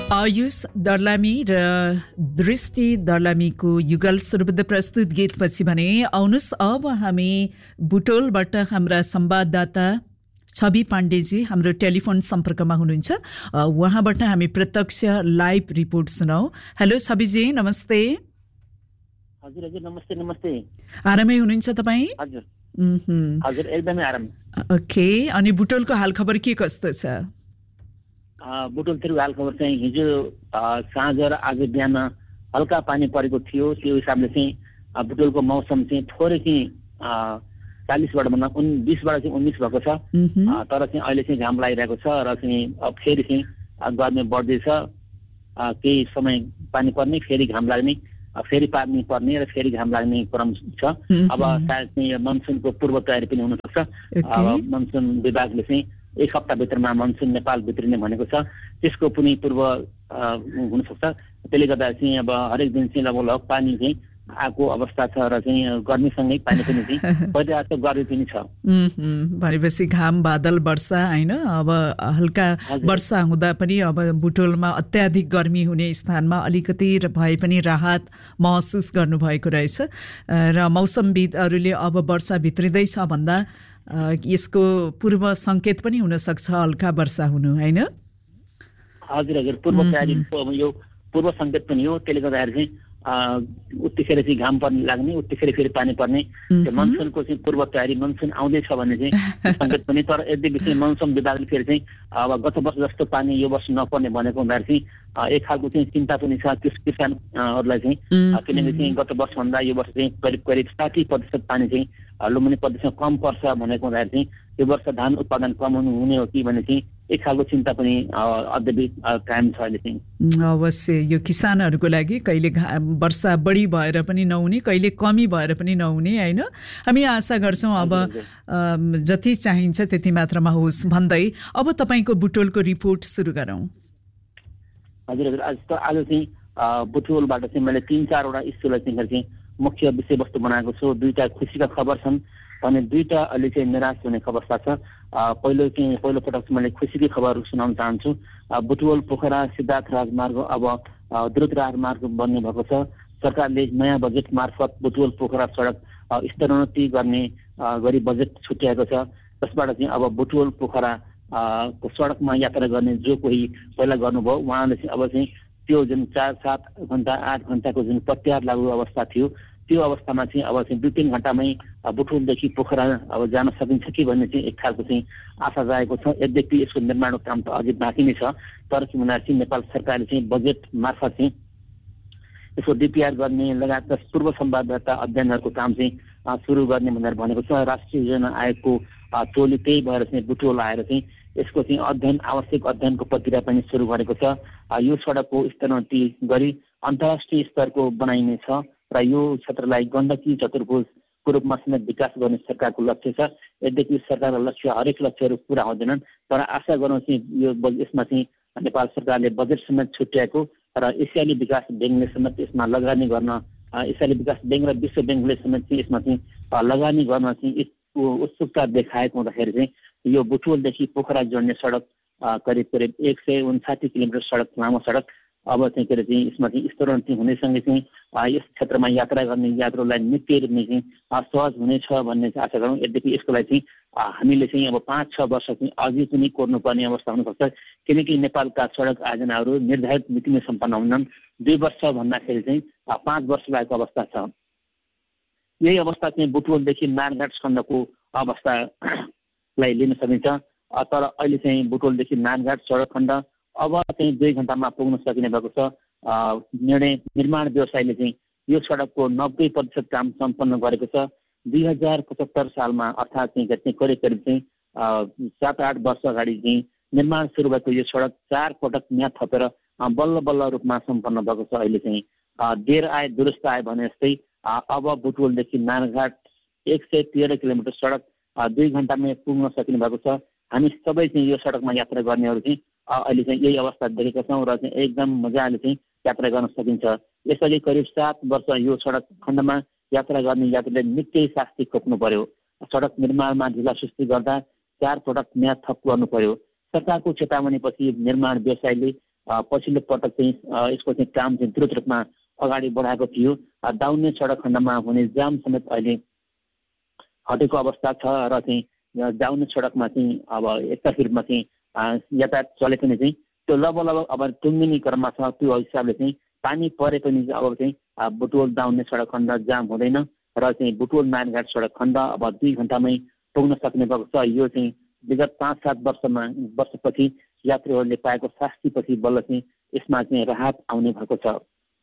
आयुष दर्लामी र दृष्टि दर्लामीको युगल सुरबद्ध प्रस्तुत गीतपछि भने आउनुस् अब हामी बुटोलबाट हाम्रा संवाददाता छवि पाण्डेजी हाम्रो टेलिफोन सम्पर्कमा हुनुहुन्छ। उहाँबाट हामी प्रत्यक्ष लाइभ रिपोर्ट सुनौ। हेलो छविजी, नमस्ते। हजुर हजुर, नमस्ते नमस्ते। आरामै हुनुहुन्छ तपाईँ? हजुर हजुर, एकदमै आराम। ओके, अनि बुटोलको हाल खबर के कस्तो छ? बुटोलतिरको हाल खबर चाहिँ हिजो साँझ र आज बिहान हल्का पानी परेको थियो। त्यो हिसाबले चाहिँ बुटोलको मौसम चाहिँ थोरै चाहिँ 40बाट भन्दा 20बाट चाहिँ 19 भएको छ। तर चाहिँ अहिले चाहिँ घाम लागिरहेको छ र चाहिँ फेरि चाहिँ गर्मी बढ्दैछ। केही समय पानी पर्ने, फेरि घाम लाग्ने, फेरि पानी पर्ने र फेरि घाम लाग्ने क्रम छ। अब सायद चाहिँ मनसुनको पूर्व तयारी पनि हुनसक्छ। अब मनसुन विभागले चाहिँ एक हप्ताभित्रमा मनसुन नेपाल भित्रिने भनेको छ। त्यसको पनि पूर्व हुनसक्छ। त्यसले गर्दा चाहिँ अब हरेक दिन चाहिँ लगभग पानी चाहिँ आएको अवस्था छ र चाहिँ गर्मीसँगै पानी पनि चाहिँ पर्याप्त गर्मी पनि छ। भनेपछि घाम, बादल, वर्षा हैन। अब हल्का वर्षा हुँदा पनि अब बुटोलमा अत्याधिक गर्मी हुने स्थानमा अलिकति भए पनि राहत महसुस गर्नुभएको रहेछ र मौसमविदहरूले अब वर्षा भित्रिँदैछ भन्दा यसको पूर्व संकेत पनि हुन सक्छ हल्का वर्षा हुनु, हैन? हजुर हजुर, पूर्व तयारीको यो पूर्व संकेत पनि हो। त्यसले गर्दाखेरि चाहिँ उत्तिखेर चाहिँ घाम पर्ने लाग्ने, उत्तिखेर फेरि पानी पर्ने, त्यो मनसुनको चाहिँ पूर्व तयारी, मनसुन आउँदैछ भन्ने चाहिँ संकेत पनि। तर यद्यपि चाहिँ मौसम विभागले फेरि चाहिँ अब गत वर्ष जस्तो पानी यो वर्ष नपर्ने भनेको हुँदाखेरि चाहिँ एक खालको चाहिँ चिन्ता पनि छ किसानहरूलाई चाहिँ। किनकि चाहिँ गत वर्षभन्दा यो वर्ष चाहिँ करिब 60% पानी चाहिँ लुम्बिनी प्रदेशमा कम पर्छ भनेको हुँदाखेरि चाहिँ यो वर्ष धान उत्पादन कम हुने हो कि भन्ने चाहिँ एक खालको चिन्ता पनि अद्यपि कायम छ अहिले चाहिँ। अवश्य यो किसानहरूको लागि कहिले वर्षा बढी भएर पनि नहुने, कहिले कमी भएर पनि नहुने, हैन? हामी आशा गर्छौँ अब जति चाहिन्छ त्यति मात्रामा होस् भन्दै अब तपाईको बुटोलको रिपोर्ट सुरु गरौँ। हजुर हजुर, आज चाहिँ बुटोलबाट चाहिँ मैले 3-4वटा इस्युलाई चाहिँ मुख्य विषयवस्तु बनाएको छु। 2टा खुसीका खबर छन् भने 2टा अहिले चाहिँ निराश हुने खबर छ। पहिलो पटक मैले खुसीकै खबर सुनाउन चाहन्छु। बुटवल पोखरा सिद्धार्थ राजमार्ग अब द्रुत राजमार्ग बन्ने भएको छ। सरकारले नयाँ बजेट मार्फत बुटवल पोखरा सडक स्तरोन्नति गर्ने गरी बजेट छुट्याएको छ। त्यसबाट चाहिँ अब बुटवल पोखरा को सडकमा यात्रा गर्ने जो कोही पहिला गर्नुभयो उहाँले चाहिँ अब चाहिँ त्यो जुन 4-7 घण्टा 8 घण्टाको जुन प्रत्याहार लागू अवस्था थियो त्यो अवस्थामा चाहिँ अब चाहिँ 2-3 घण्टामै बुटवलदेखि पोखरा अब जान सकिन्छ कि भन्ने चाहिँ एक खालको चाहिँ आशा जाएको छ। यद्यपि यसको निर्माणको काम त अझै बाँकी नै छ। तर के भन्दा चाहिँ नेपाल सरकारले चाहिँ बजेट मार्फत चाहिँ यसको डिपिआर गर्ने लगायतका पूर्व सम्वाददाता अध्ययनहरूको काम चाहिँ सुरु गर्ने भनेर भनेको छ। राष्ट्रिय योजना आयोगको टोली त्यही भएर चाहिँ बुटवल आएर चाहिँ यसको चाहिँ आवश्यक अध्ययनको प्रक्रिया पनि सुरु गरेको छ। यो सडकको स्तरोन्नति गरी अन्तर्राष्ट्रिय स्तरको बनाइनेछ र यो क्षेत्रलाई गण्डकी चतुर्भुजको रूपमा समेत विकास गर्ने सरकारको लक्ष्य छ। यद्यपि सरकारको लक्ष्य हरेक लक्ष्यहरू पुरा हुँदैनन्, तर आशा गरौँ चाहिँ यसमा चाहिँ नेपाल सरकारले बजेट समेत छुट्याएको र एसियाली विकास ब्याङ्कले समेत यसमा लगानी गर्न, एसियाली विकास ब्याङ्क र विश्व ब्याङ्कले समेत चाहिँ यसमा चाहिँ लगानी गर्न चाहिँ उत्सुकता देखाएको हुँदाखेरि चाहिँ यो बुटवलदेखि पोखरा जोड्ने सडक करिब 159 किलोमिटर सडक, लामो सडक अब चाहिँ के अरे चाहिँ यसमा चाहिँ स्तरोन्नति हुनेसँगै चाहिँ यस क्षेत्रमा यात्रा गर्ने यात्रुलाई निकै रूपमा चाहिँ सहज हुनेछ भन्ने चाहिँ आशा गरौँ। यद्यपि यसको लागि चाहिँ हामीले चाहिँ अब 5-6 वर्ष चाहिँ अझै पनि कोर्नुपर्ने अवस्था हुनसक्छ। किनकि नेपालका सडक आयोजनाहरू निर्धारित मितिमै सम्पन्न हुँदैनन्। 2 वर्ष भन्दाखेरि चाहिँ 5 वर्ष लागेको अवस्था छ। यही अवस्था चाहिँ बुटवलदेखि नारायणघाट खण्डको अवस्थालाई लिन सकिन्छ। तर अहिले चाहिँ बुटवलदेखि नारायणघाट सडक खण्ड अब चाहिँ 2 घण्टामा पुग्न सकिने भएको छ। निर्माण व्यवसायले चाहिँ यो सडकको 90% काम सम्पन्न गरेको छ। 2075 सालमा अर्थात् चाहिँ करिब चाहिँ 7-8 वर्ष अगाडि चाहिँ निर्माण सुरु भएको यो सडक 4 पटक म्याद थपेर बल्ल बल्ल रूपमा सम्पन्न भएको छ। अहिले चाहिँ देर आए दुरुस्त आए भने जस्तै अब बुटवलदेखि नारायणघाट 113 किलोमिटर सडक 2 घण्टामै पुग्न सकिने भएको छ। हामी सबै चाहिँ यो सडकमा यात्रा गर्नेहरू चाहिँ अहिले चाहिँ यही अवस्था देखेका छौँ र चाहिँ एकदम मजाले चाहिँ यात्रा गर्न सकिन्छ। यसअघि करिब 7 वर्ष यो सडक खण्डमा यात्रा गर्ने यात्रुले निकै शास्ति खोप्नु पर्यो। सडक निर्माणमा ढिलासुस्ती गर्दा 4 पटक म्याद थप गर्नु पर्यो। सरकारको चेतावनीपछि निर्माण व्यवसायले पछिल्लो पटक चाहिँ यसको चाहिँ काम चाहिँ द्रुत रूपमा अगाडि बढाएको थियो। दाउन्ने सडक खण्डमा हुने जाम समेत अहिले हटेको अवस्था छ र चाहिँ दाउन्ने सडकमा चाहिँ अब एकतर्फी रूपमा चाहिँ यातायात चले पनि चाहिँ त्यो लगभग अब टुङ्गिने क्रममा छ। त्यो हिसाबले चाहिँ पानी परे पनि अब चाहिँ बुटवल दाउन्ने सडक खण्ड जाम हुँदैन र चाहिँ बुटवल नारायणघाट सडक खण्ड अब 2 घण्टामै पुग्न सक्ने भएको छ। यो चाहिँ विगत 5-7 वर्षपछि यात्रीहरूले पाएको शास्तिपछि बल्ल चाहिँ यसमा चाहिँ राहत आउने भएको छ।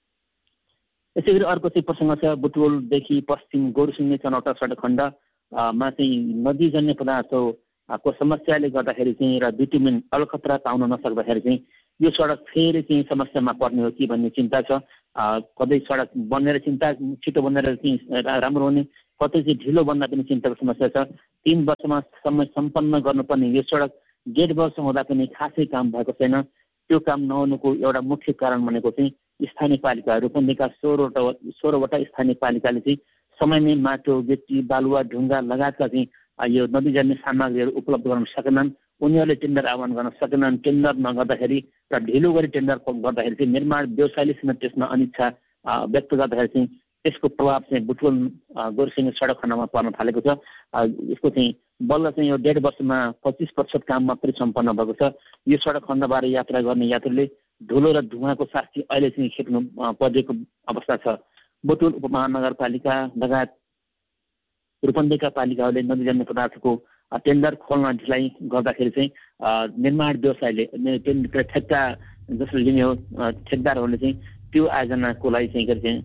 यसै गरी अर्को चाहिँ प्रसङ्ग छ बुटवलदेखि पश्चिम गोरुसिङे चनौटा सडक खण्डमा चाहिँ नदीजन्य पदार्थको समस्याले गर्दाखेरि चाहिँ र बिटुमिन अलखतरा पाउन नसक्दाखेरि चाहिँ यो सडक फेरि चाहिँ समस्यामा पर्ने हो कि भन्ने चिन्ता छ। कतै सडक बनेर छिटो बनेर चाहिँ राम्रो हुने, कतै चाहिँ ढिलो बन्दा पनि चिन्ताको समस्या छ। 3 वर्षमा समय सम्पन्न गर्नुपर्ने यो सडक 1.5 वर्ष हुँदा पनि खासै काम भएको छैन। त्यो काम नहुनुको एउटा मुख्य कारण भनेको चाहिँ स्थानीय पालिका रूपन्देहीका 16वटा स्थानीय पालिकाले चाहिँ समयमै माटो, गिटी, बालुवा, ढुङ्गा लगायतका चाहिँ यो नदीजन्य सामग्रीहरू उपलब्ध गर्न सकेनन्। उनीहरूले टेन्डर आह्वान गर्न सकेनन्। टेन्डर नगर्दाखेरि र ढिलो गरी टेन्डर गर्दाखेरि चाहिँ निर्माण व्यवसायले समेत त्यसमा अनिच्छा व्यक्त गर्दाखेरि चाहिँ त्यसको प्रभाव चाहिँ बुटवल गोरुसिङे सडक खण्डमा पर्न थालेको छ। यसको चाहिँ बल्ल चाहिँ यो 1.5 वर्षमा 25% काम मात्रै सम्पन्न भएको छ। यो सडक खण्डबारे यात्रा गर्ने यात्रीले धुलो र धुवाँको शास्ति अहिले चाहिँ खेप्नु परेको अवस्था छ। बुटवल उपमहानगरपालिका लगायत रूपन्देहीका पालिकाहरूले नदीजन्य पदार्थको टेन्डर खोल्न ढिलाइ गर्दाखेरि चाहिँ निर्माण व्यवसायले ठेक्का जसले लिने हो ठेकदारहरूले चाहिँ त्यो आयोजनाको लागि चाहिँ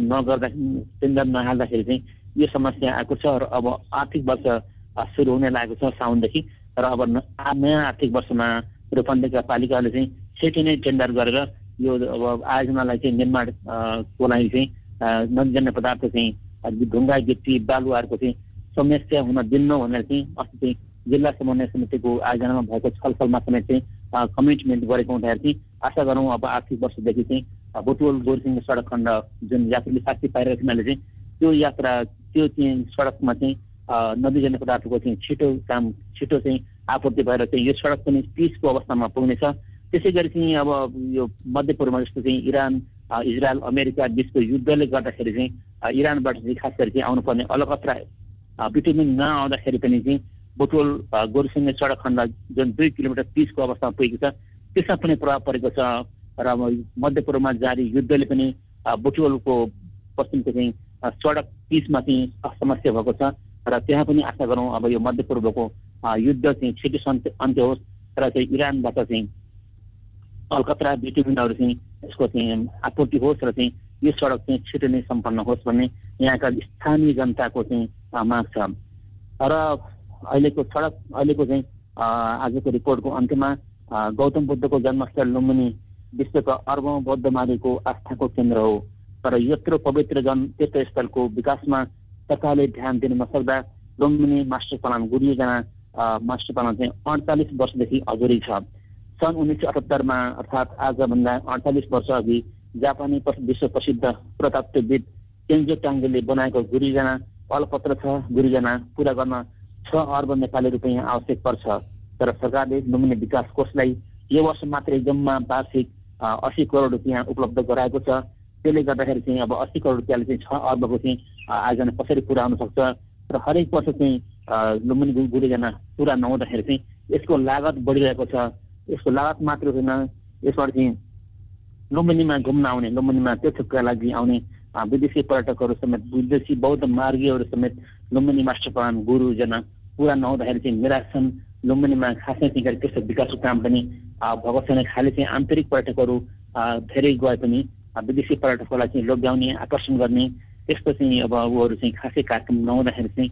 टेन्डर नहाल्दाखेरि चाहिँ यो समस्या आएको छ र अब आर्थिक वर्ष सुरु हुने लागेको छ साउनदेखि र अब नयाँ आर्थिक वर्षमा रूपन्देहीका पालिकाहरूले चाहिँ छिटै नै टेन्डर गरेर यो अब आयोजनालाई चाहिँ निर्माणको लागि चाहिँ नदीजन्य पदार्थ चाहिँ ढुङ्गा, गिट्टी, बालुवाहरूको चाहिँ समस्या हुन दिन्न भनेर चाहिँ अस्ति चाहिँ जिल्ला समन्वय समितिको आयोजनामा भएको छलफलमा समेत चाहिँ कमिटमेन्ट गरेको हुँदाखेरि चाहिँ आशा गरौँ अब आर्थिक वर्षदेखि चाहिँ बुटवल गोरुसिङे सडक खण्ड जुन यात्रीले शास्ति पाइरहेको हुनाले चाहिँ त्यो चाहिँ सडकमा चाहिँ नदीजन्य पदार्थको चाहिँ छिटो चाहिँ आपूर्ति भएर चाहिँ यो सडक पनि पिचको अवस्थामा पुग्नेछ। त्यसै गरी चाहिँ अब यो मध्यपूर्वमा जस्तो चाहिँ इरान, इजरायल, अमेरिका बिचको युद्धले गर्दाखेरि चाहिँ इरानबाट चाहिँ खास गरी चाहिँ आउनुपर्ने अलकत्रा बिटुमिन नआउँदाखेरि पनि चाहिँ बुटवल गोरुसिङे सडक खण्ड जुन 2 किलोमिटर पिचको अवस्थामा पुगेको छ त्यसमा पनि प्रभाव परेको छ र मध्यपूर्वमा जारी युद्धले पनि बुटवलको पश्चिमको चाहिँ सडक पिचमा चाहिँ समस्या भएको छ र त्यहाँ पनि आशा गरौँ अब यो मध्यपूर्वको युद्ध चाहिँ छिटो अन्त्य होस् र चाहिँ इरानबाट चाहिँ अलकत्रा बिटुमिनहरू चाहिँ यसको चाहिँ आपूर्ति होस् र चाहिँ यो सडक चाहिँ छिटो नै सम्पन्न होस् भन्ने यहाँका स्थानीय जनताको चाहिँ माग छ। र अहिलेको चाहिँ आजको रिपोर्टको अन्त्यमा गौतम बुद्धको जन्मस्थल लुम्बिनी विश्वका अर्बौं बौद्ध मार्गीको आस्थाको केन्द्र हो तर यत्रो पवित्र तीर्थस्थलको विकासमा सरकारले ध्यान दिन नसक्दा Lumbini master plan गुरियोजना master plan चाहिँ 48 वर्षदेखि अधुरै छ। सन् 1978मा अर्थात् आजभन्दा 48 वर्ष अघि जापानी विश्व प्रसिद्ध पुरातत्वविद केन्जो टाङ्गेले बनाएको गुरियोजना अलपत्र छ। गुरियोजना पुरा गर्न 6 अर्ब नेपाली रुपियाँ आवश्यक पर्छ तर सरकारले लुम्बिनी विकास कोषलाई यो वर्ष मात्रै जम्मा वार्षिक 80 करोड रुपियाँ उपलब्ध गराएको छ। त्यसले गर्दाखेरि चाहिँ अब 80 करोड रुपियाँले चाहिँ 6 अर्बको चाहिँ आयोजना कसरी पुरा हुन सक्छ र हरेक वर्ष चाहिँ लुम्बिनी गुरियोजना पुरा नहुँदाखेरि चाहिँ यसको लागत बढिरहेको छ। यसको लागत मात्र होइन, यसबाट चाहिँ लुम्बिनीमा घुम्न आउने, लुम्बिनीमा तीर्थका लागि आउने विदेशी पर्यटकहरू समेत, विदेशी बौद्ध मार्गीहरू समेत लुम्बिनी मास्टर प्लान गुरुयोजना पुरा नहुँदाखेरि चाहिँ निराश छन्। लुम्बिनीमा खासै चाहिँ त्यस्तो विकासको काम पनि भएको छैन। खालि चाहिँ आन्तरिक पर्यटकहरू धेरै गए पनि विदेशी पर्यटकहरूलाई चाहिँ लोभ्याउने, आकर्षण गर्ने त्यस्तो चाहिँ अब उहरू चाहिँ खासै कार्यक्रम नहुँदाखेरि चाहिँ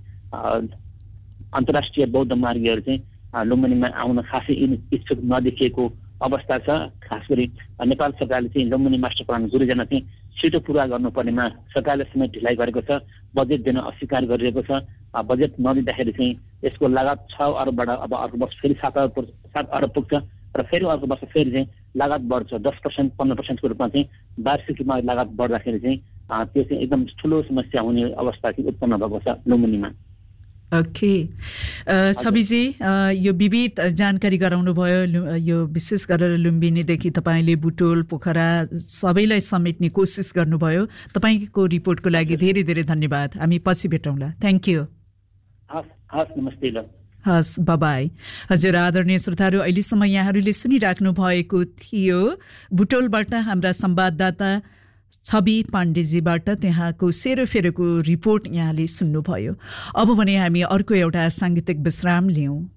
अन्तर्राष्ट्रिय बौद्ध मार्गीहरू चाहिँ लुम्बिनीमा आउन खासै इच्छुक नदेखिएको अवस्था छ। खास गरी नेपाल सरकारले चाहिँ लुम्बिनी मास्टर प्लान गुरुयोजना चाहिँ छिटो पुरा गर्नुपर्नेमा सरकारले समेत ढिलाइ गरेको छ। बजेट दिन अस्वीकार गरिरहेको छ। बजेट नदिँदाखेरि चाहिँ यसको लागत 6 अर्बबाट अब अर्को वर्ष फेरि 7 अर्ब पुग्छ र फेरि अर्को वर्ष फेरि चाहिँ लागत बढ्छ। 10% 15%को रूपमा चाहिँ वार्षिक रूपमा लागत बढ्दाखेरि चाहिँ त्यो चाहिँ एकदम ठुलो समस्या हुने अवस्था चाहिँ उत्पन्न भएको छ लुम्बिनीमा। ओके छविजी यो विविध जानकारी गराउनु भयो यो विशेष गरेर लुम्बिनीदेखि तपाईँले बुटोल पोखरा सबैलाई समेट्ने कोसिस गर्नुभयो तपाईँको रिपोर्टको लागि धेरै धेरै धन्यवाद हामी पछि भेटौँला थ्याङ्क यू हस् नमस्ते ल हस् बाबाई हजुर आदरणीय श्रोताहरू अहिलेसम्म यहाँहरूले सुनिराख्नु भएको थियो बुटोलबाट हाम्रा संवाददाता छवि पाण्डेजीबाट त्यहाँको सेरोफेरोको रिपोर्ट यहाँले सुन्नुभयो अब भने हामी अर्को एउटा साङ्गीतिक विश्राम लियौँ